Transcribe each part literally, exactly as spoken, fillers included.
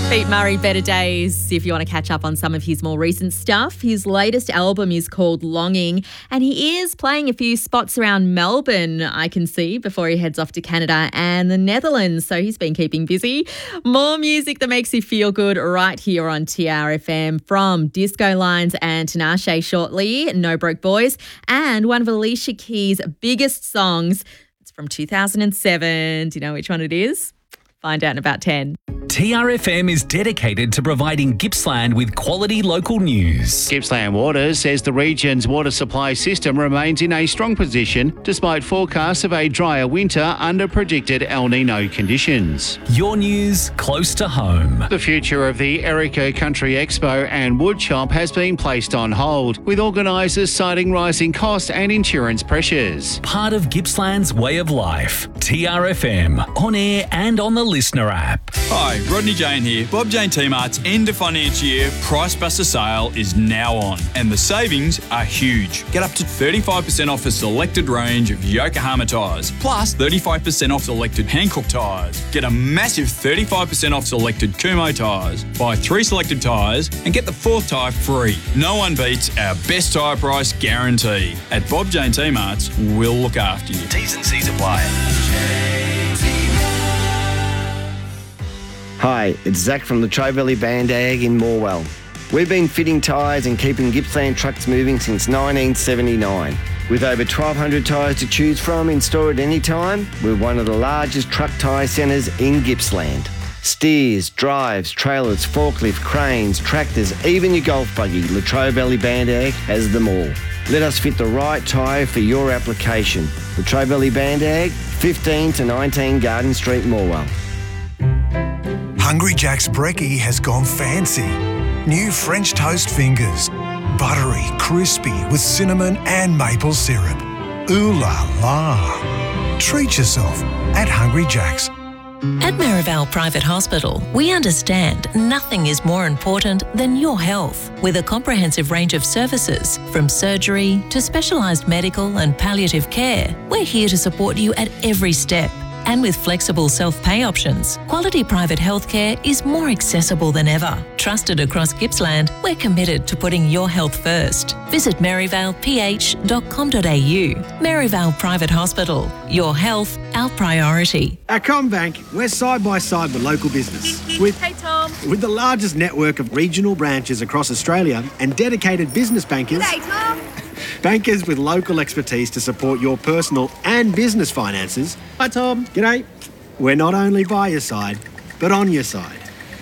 Pete Murray, Better Days, if you want to catch up on some of his more recent stuff. His latest album is called Longing, and he is playing a few spots around Melbourne, I can see, before he heads off to Canada and the Netherlands. So he's been keeping busy. More music that makes you feel good right here on T R F M from Disco Lines and Tinashe shortly, No Broke Boys, and one of Alicia Keys' biggest songs. It's from two thousand seven. Do you know which one it is? Find out in about ten. T R F M is dedicated to providing Gippsland with quality local news. Gippsland Water says the region's water supply system remains in a strong position despite forecasts of a drier winter under predicted El Nino conditions. Your news close to home. The future of the Erica Country Expo and Woodshop has been placed on hold, with organisers citing rising costs and insurance pressures. Part of Gippsland's way of life. T R F M, on air and on the listener app. Hi, Rodney Jane here. Bob Jane T-Mart's end of financial year Price Buster sale is now on, and the savings are huge. Get up to thirty-five percent off a selected range of Yokohama tyres, plus thirty-five percent off selected Hankook tyres. Get a massive thirty-five percent off selected Kumho tyres. Buy three selected tyres and get the fourth tyre free. No one beats our best tyre price guarantee. At Bob Jane T-Mart's, we'll look after you. T's and C's apply. Hi, it's Zach from the Tri-Valley Bandag in Morwell. We've been fitting tyres and keeping Gippsland trucks moving since nineteen seventy-nine. With over twelve hundred tyres to choose from in store at any time, we're one of the largest truck tyre centres in Gippsland. Steers, drives, trailers, forklift, cranes, tractors, even your golf buggy, Latrobe Valley Bandag has them all. Let us fit the right tyre for your application. Latrobe Valley Bandag, fifteen to nineteen Garden Street, Morwell. Hungry Jack's Brekkie has gone fancy. New French toast fingers. Buttery, crispy with cinnamon and maple syrup. Ooh la la. Treat yourself at Hungry Jack's. At Merivale Private Hospital, we understand nothing is more important than your health. With a comprehensive range of services, from surgery to specialised medical and palliative care, we're here to support you at every step. And with flexible self-pay options, quality private healthcare is more accessible than ever. Trusted across Gippsland, we're committed to putting your health first. Visit merivale p h dot com dot a u. Merivale Private Hospital. Your health, our priority. At CommBank, we're side by side with local business. With, Hey, Tom. with the largest network of regional branches across Australia and dedicated business bankers. Hey, Tom. Bankers with local expertise to support your personal and business finances. Hi, Tom. G'day. We're not only by your side, but on your side.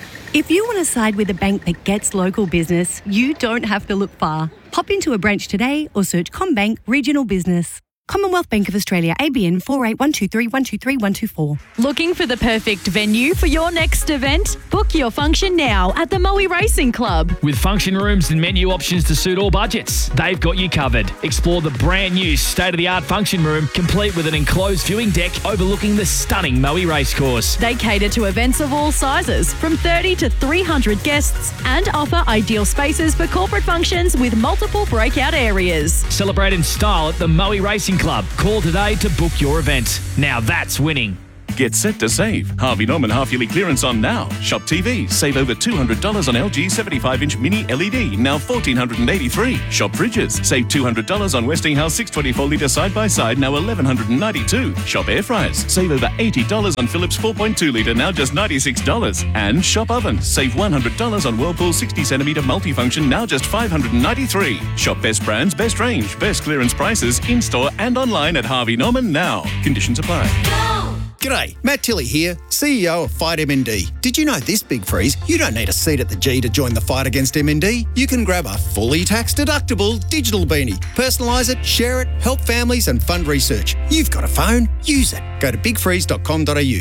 If you want to side with a bank that gets local business, you don't have to look far. Pop into a branch today or search CommBank Regional Business. Commonwealth Bank of Australia, A B N four eight one two three one two three one two four. Looking for the perfect venue for your next event? Book your function now at the Moe Racing Club. With function rooms and menu options to suit all budgets, they've got you covered. Explore the brand new state-of-the-art function room, complete with an enclosed viewing deck overlooking the stunning Moe Racecourse. They cater to events of all sizes, from thirty to three hundred guests, and offer ideal spaces for corporate functions with multiple breakout areas. Celebrate in style at the Moe Racing Club. Call today to book your event. Now that's winning. Get set to save. Harvey Norman half-yearly clearance on now. Shop T V. Save over two hundred dollars on L G seventy-five inch mini L E D, now one thousand four hundred eighty-three dollars. Shop fridges. Save two hundred dollars on Westinghouse six twenty-four litre side-by-side, now one thousand one hundred ninety-two dollars. Shop air fryers. Save over eighty dollars on Philips four point two litre, now just ninety-six dollars. And shop ovens. Save one hundred dollars on Whirlpool sixty centimetre multifunction, now just five hundred ninety-three dollars. Shop best brands, best range, best clearance prices, in-store and online at Harvey Norman now. Conditions apply. Go! G'day, Matt Tilley here, C E O of Fight M N D. Did you know this big freeze? You don't need a seat at the G to join the fight against M N D. You can grab a fully tax-deductible digital beanie. Personalise it, share it, help families and fund research. You've got a phone, use it. Go to big freeze dot com dot a u.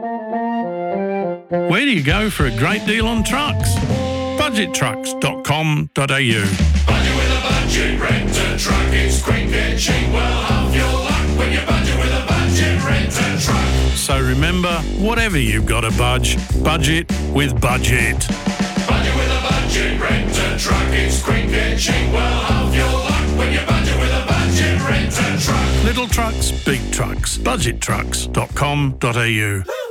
Where do you go for a great deal on trucks? budget trucks dot com dot a u. Budget with a budget, rent a truck. It's quick and cheap, well half your luck when you budget with a budget, rent a truck. So remember, whatever you've got to budge, budget with Budget. Budget with a budget, rent a truck. It's quick and cheap, well half your luck when you budget with a budget, rent a truck. Little trucks, big trucks. budget trucks dot com dot a u.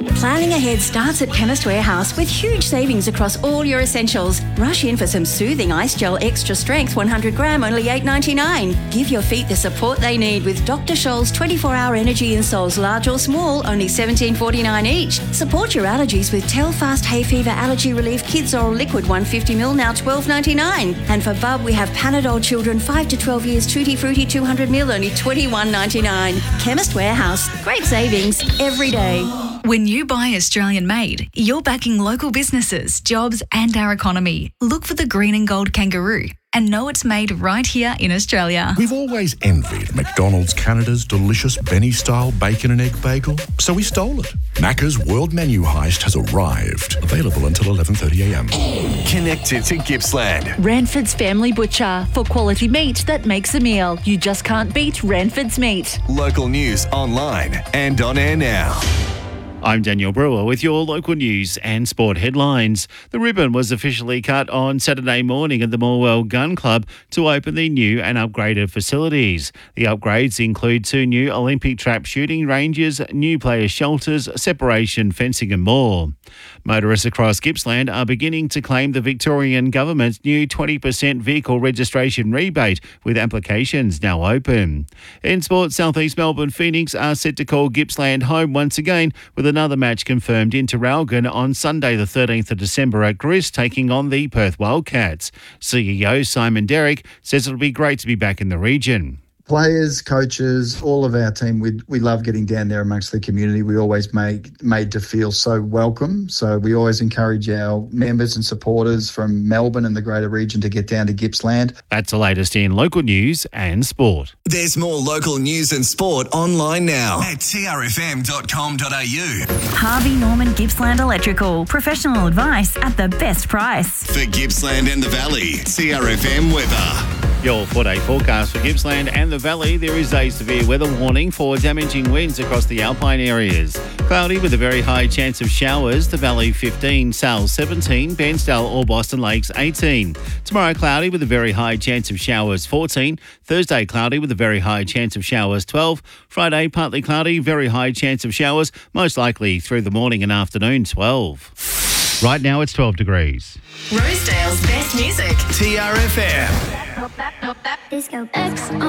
Planning ahead starts at Chemist Warehouse with huge savings across all your essentials. Rush in for some soothing ice gel extra strength one hundred gram, only eight ninety-nine. Give your feet the support they need with Doctor Scholl's twenty-four hour energy insoles, large or small, only seventeen forty-nine each. Support your allergies with Telfast Hay Fever Allergy Relief Kids Oral Liquid one hundred fifty milliliters, now twelve ninety-nine. And for Bub, we have Panadol Children five to twelve years Tutti Frutti two hundred milliliters, only twenty-one ninety-nine. Chemist Warehouse. Great savings every day. When you buy Australian made, you're backing local businesses, jobs, and our economy. Look for the green and gold kangaroo and know it's made right here in Australia. We've always envied McDonald's Canada's delicious Benny-style bacon and egg bagel, so we stole it. Macca's World Menu Heist has arrived. Available until eleven thirty a m. Connected to Gippsland. Ranford's Family Butcher for quality meat that makes a meal. You just can't beat Ranford's meat. Local news online and on air now. I'm Daniel Brewer with your local news and sport headlines. The ribbon was officially cut on Saturday morning at the Morwell Gun Club to open the new and upgraded facilities. The upgrades include two new Olympic trap shooting ranges, new player shelters, separation fencing and more. Motorists across Gippsland are beginning to claim the Victorian government's new twenty percent vehicle registration rebate, with applications now open. In sport, South East Melbourne Phoenix are set to call Gippsland home once again, with another match confirmed in Traralgon on Sunday the thirteenth of December at Grist, taking on the Perth Wildcats. C E O Simon Derrick says it'll be great to be back in the region. Players, coaches, all of our team, we we love getting down there amongst the community. We always make made to feel so welcome. So we always encourage our members and supporters from Melbourne and the greater region to get down to Gippsland. That's the latest in local news and sport. There's more local news and sport online now at t r f m dot com dot a u. Harvey Norman Gippsland Electrical. Professional advice at the best price. For Gippsland and the Valley, T R F M weather. Your four-day forecast for Gippsland and the Valley. There is a severe weather warning for damaging winds across the alpine areas. Cloudy with a very high chance of showers. The Valley fifteen, Sale seventeen, Bairnsdale or Boston Lakes eighteen. Tomorrow cloudy with a very high chance of showers fourteen. Thursday cloudy with a very high chance of showers twelve. Friday partly cloudy, very high chance of showers, most likely through the morning and afternoon twelve. Right now it's twelve degrees. Rosedale's best music. T R F M. Disco X.